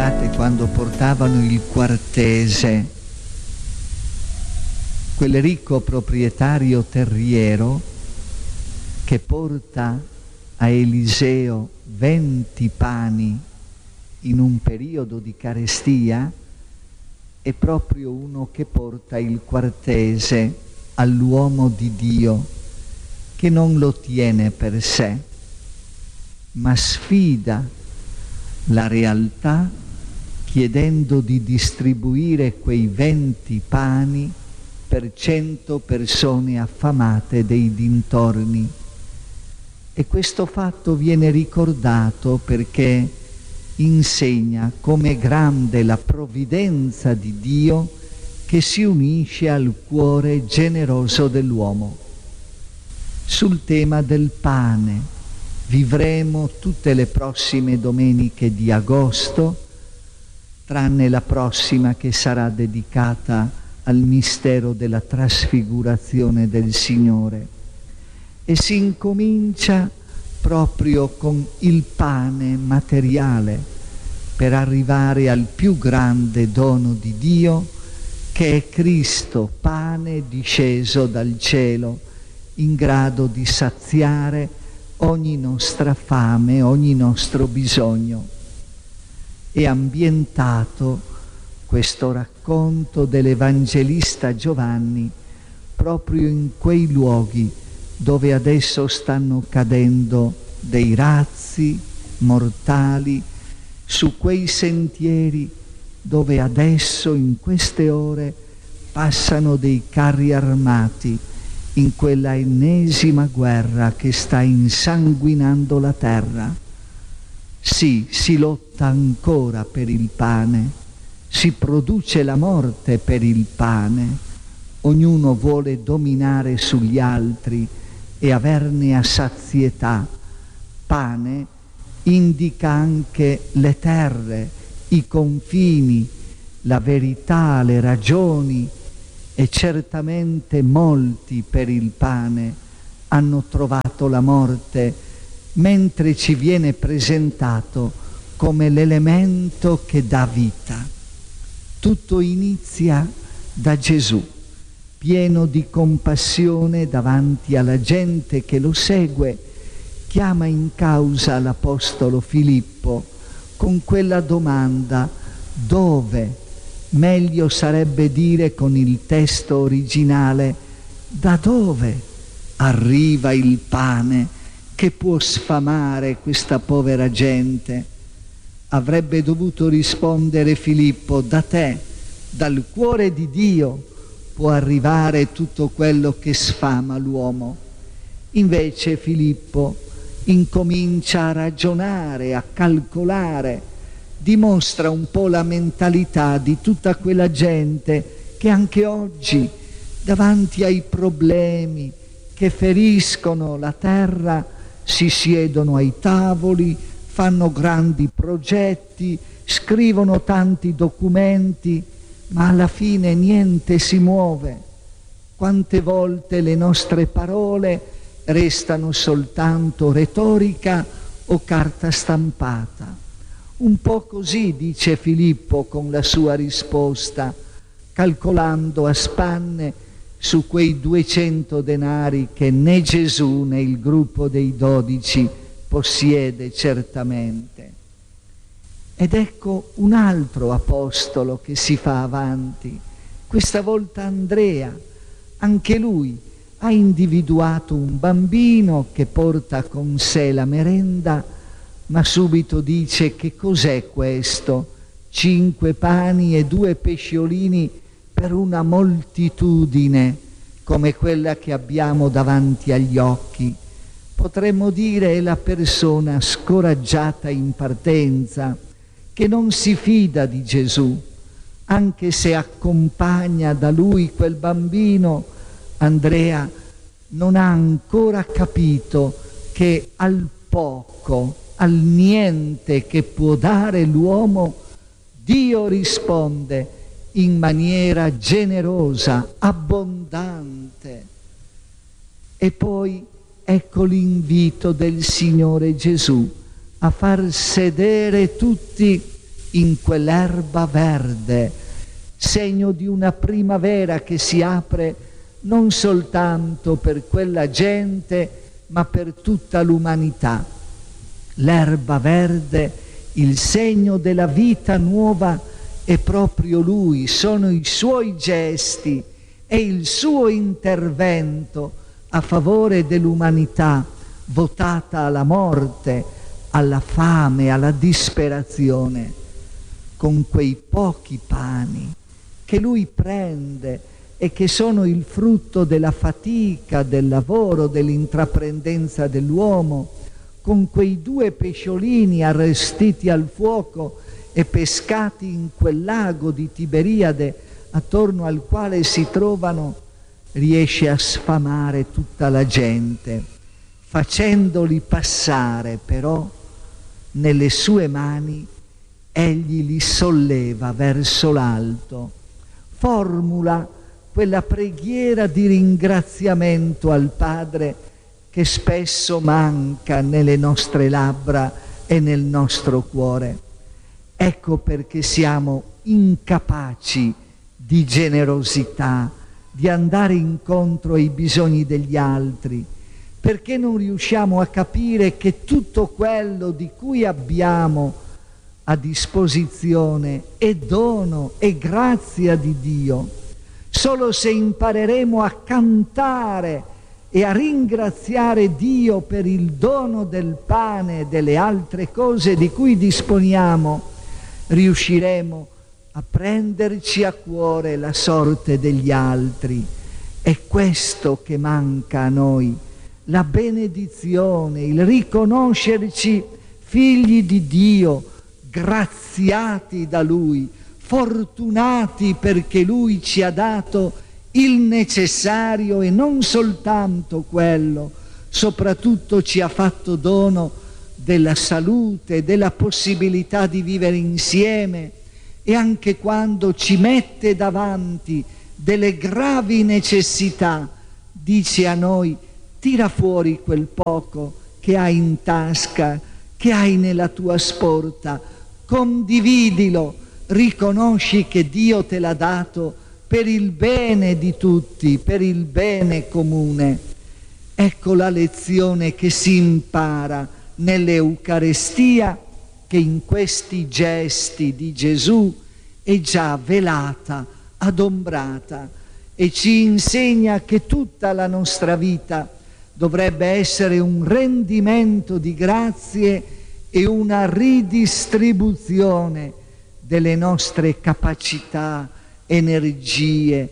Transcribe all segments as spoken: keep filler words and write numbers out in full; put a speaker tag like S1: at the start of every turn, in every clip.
S1: ricordate quando portavano il quartese, quel ricco proprietario terriero che porta a Eliseo venti pani in un periodo di carestia, è proprio uno che porta il quartese all'uomo di Dio, che non lo tiene per sé, ma sfida la realtà chiedendo di distribuire quei venti pani per cento persone affamate dei dintorni. E questo fatto viene ricordato perché insegna com'è grande la provvidenza di Dio che si unisce al cuore generoso dell'uomo. Sul tema del pane vivremo tutte le prossime domeniche di agosto, tranne la prossima che sarà dedicata al mistero della trasfigurazione del Signore. E si incomincia proprio con il pane materiale per arrivare al più grande dono di Dio, che è Cristo, pane disceso dal cielo, in grado di saziare ogni nostra fame, ogni nostro bisogno. È ambientato questo racconto dell'Evangelista Giovanni proprio in quei luoghi dove adesso stanno cadendo dei razzi mortali, su quei sentieri dove adesso in queste ore passano dei carri armati in quella ennesima guerra che sta insanguinando la terra. Sì, si lotta ancora per il pane, si produce la morte per il pane, ognuno vuole dominare sugli altri e averne a sazietà. Pane indica anche le terre, i confini, la verità, le ragioni, e certamente molti per il pane hanno trovato la morte, mentre ci viene presentato come l'elemento che dà vita. Tutto inizia da Gesù, pieno di compassione davanti alla gente che lo segue, chiama in causa l'Apostolo Filippo con quella domanda: dove? Meglio sarebbe dire con il testo originale: da dove arriva il pane che può sfamare questa povera gente? Avrebbe dovuto rispondere Filippo: da te, dal cuore di Dio può arrivare tutto quello che sfama l'uomo. Invece Filippo incomincia a ragionare, a calcolare, dimostra un po' la mentalità di tutta quella gente che anche oggi, davanti ai problemi che feriscono la terra, si siedono ai tavoli, fanno grandi progetti, scrivono tanti documenti, ma alla fine niente si muove. Quante volte le nostre parole restano soltanto retorica o carta stampata. Un po' così dice Filippo con la sua risposta, calcolando a spanne su quei duecento denari che né Gesù né il gruppo dei dodici possiede certamente. Ed ecco un altro apostolo che si fa avanti, questa volta Andrea. Anche lui ha individuato un bambino che porta con sé la merenda, ma subito dice: che cos'è questo? Cinque pani e due pesciolini per una moltitudine come quella che abbiamo davanti agli occhi. Potremmo dire è la persona scoraggiata in partenza, che non si fida di Gesù, anche se accompagna da lui quel bambino. Andrea non ha ancora capito che al poco, al niente che può dare l'uomo, Dio risponde in maniera generosa, abbondante. E poi ecco l'invito del Signore Gesù a far sedere tutti in quell'erba verde, segno di una primavera che si apre non soltanto per quella gente, ma per tutta l'umanità. L'erba verde, il segno della vita nuova, è proprio Lui, sono i Suoi gesti e il Suo intervento a favore dell'umanità votata alla morte, alla fame, alla disperazione, con quei pochi pani che Lui prende e che sono il frutto della fatica, del lavoro, dell'intraprendenza dell'uomo, con quei due pesciolini arrestiti al fuoco e pescati in quel lago di Tiberiade attorno al quale si trovano, riesce a sfamare tutta la gente, facendoli passare però nelle sue mani. Egli li solleva verso l'alto, formula quella preghiera di ringraziamento al Padre che spesso manca nelle nostre labbra e nel nostro cuore. Ecco perché siamo incapaci di generosità, di andare incontro ai bisogni degli altri, perché non riusciamo a capire che tutto quello di cui abbiamo a disposizione è dono, è grazia di Dio. Solo se impareremo a cantare e a ringraziare Dio per il dono del pane e delle altre cose di cui disponiamo, riusciremo a prenderci a cuore la sorte degli altri. È questo che manca a noi, la benedizione, il riconoscerci figli di Dio, graziati da Lui, fortunati perché Lui ci ha dato il necessario e non soltanto quello, soprattutto ci ha fatto dono della salute, della possibilità di vivere insieme, e anche quando ci mette davanti delle gravi necessità, dice a noi: tira fuori quel poco che hai in tasca, che hai nella tua sporta, condividilo, riconosci che Dio te l'ha dato per il bene di tutti, per il bene comune. Ecco la lezione che si impara nell'Eucarestia, che in questi gesti di Gesù è già velata, adombrata, e ci insegna che tutta la nostra vita dovrebbe essere un rendimento di grazie e una ridistribuzione delle nostre capacità, energie,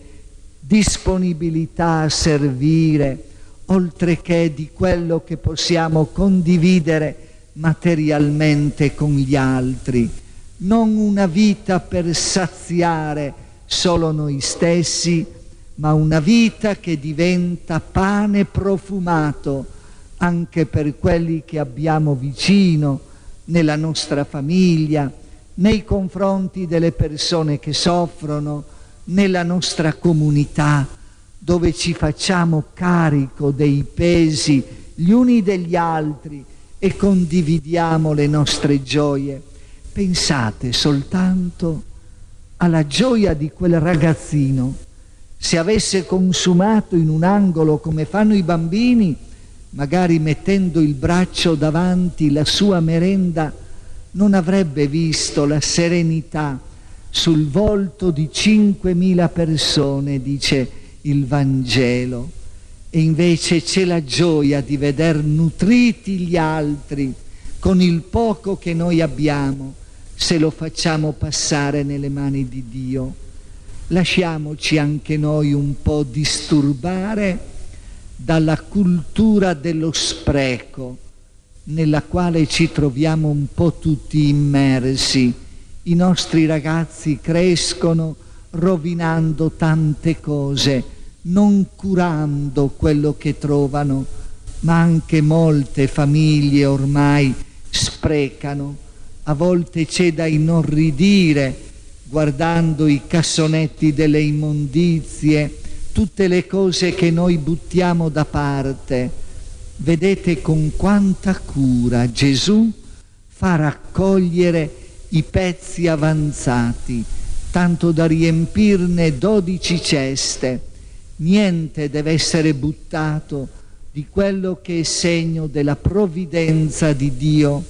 S1: disponibilità a servire, oltre che di quello che possiamo condividere materialmente con gli altri. Non una vita per saziare solo noi stessi, ma una vita che diventa pane profumato anche per quelli che abbiamo vicino, nella nostra famiglia, nei confronti delle persone che soffrono, nella nostra comunità, dove ci facciamo carico dei pesi gli uni degli altri e condividiamo le nostre gioie. Pensate soltanto alla gioia di quel ragazzino, se avesse consumato in un angolo come fanno i bambini, magari mettendo il braccio davanti la sua merenda, non avrebbe visto la serenità sul volto di cinquemila persone, dice il Vangelo, e invece c'è la gioia di veder nutriti gli altri con il poco che noi abbiamo, se lo facciamo passare nelle mani di Dio. Lasciamoci anche noi un po' disturbare dalla cultura dello spreco, nella quale ci troviamo un po' tutti immersi. I nostri ragazzi crescono rovinando tante cose, non curando quello che trovano, ma anche molte famiglie ormai sprecano. A volte c'è da inorridire guardando i cassonetti delle immondizie, tutte le cose che noi buttiamo da parte. Vedete con quanta cura Gesù fa raccogliere i pezzi avanzati, tanto da riempirne dodici ceste. Niente deve essere buttato di quello che è segno della provvidenza di Dio.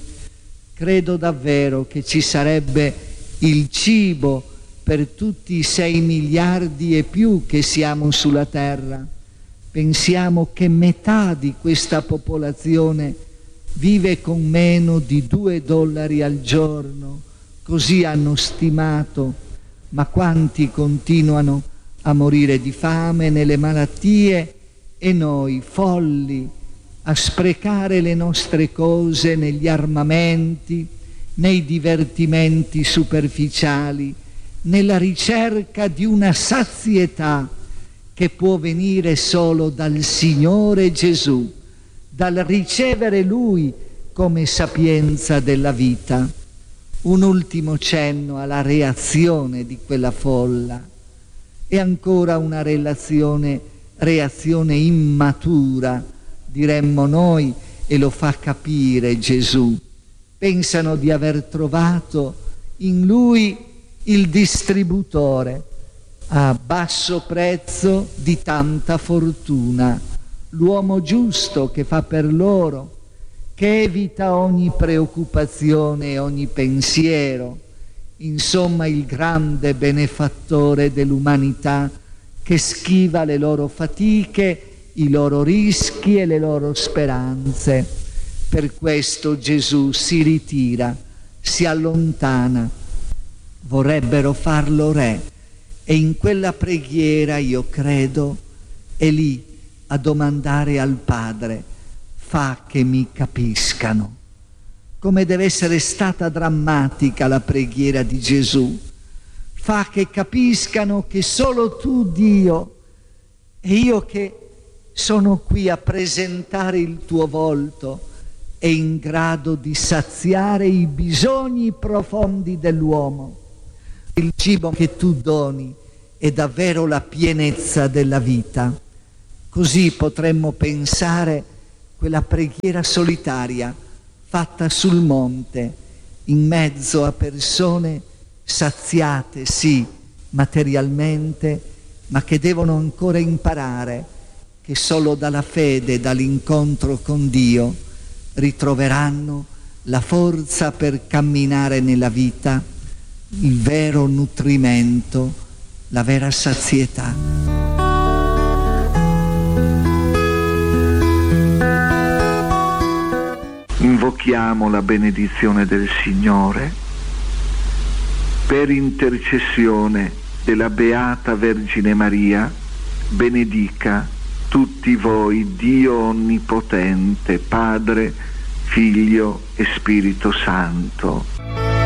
S1: Credo davvero che ci sarebbe il cibo per tutti i sei miliardi e più che siamo sulla terra. Pensiamo che metà di questa popolazione vive con meno di due dollari al giorno, così hanno stimato, ma quanti continuano a morire di fame, nelle malattie, e noi, folli, a sprecare le nostre cose negli armamenti, nei divertimenti superficiali, nella ricerca di una sazietà che può venire solo dal Signore Gesù, dal ricevere Lui come sapienza della vita. Un ultimo cenno alla reazione di quella folla e ancora una relazione, reazione immatura, diremmo noi, e lo fa capire Gesù. Pensano di aver trovato in Lui il distributore a basso prezzo di tanta fortuna, l'uomo giusto che fa per loro, che evita ogni preoccupazione e ogni pensiero, insomma il grande benefattore dell'umanità che schiva le loro fatiche, i loro rischi e le loro speranze. Per questo Gesù si ritira, si allontana. Vorrebbero farlo re, e in quella preghiera, io credo, è lì a domandare al Padre: fa che mi capiscano. Come deve essere stata drammatica la preghiera di Gesù. Fa che capiscano che solo tu, Dio, e io che sono qui a presentare il tuo volto, è in grado di saziare i bisogni profondi dell'uomo. Il cibo che tu doni è davvero la pienezza della vita. Così potremmo pensare quella preghiera solitaria fatta sul monte, in mezzo a persone saziate, sì, materialmente, ma che devono ancora imparare che solo dalla fede, dall'incontro con Dio, ritroveranno la forza per camminare nella vita, il vero nutrimento, la vera sazietà.
S2: Invochiamo la benedizione del Signore. Per intercessione della Beata Vergine Maria, benedica tutti voi Dio Onnipotente, Padre, Figlio e Spirito Santo.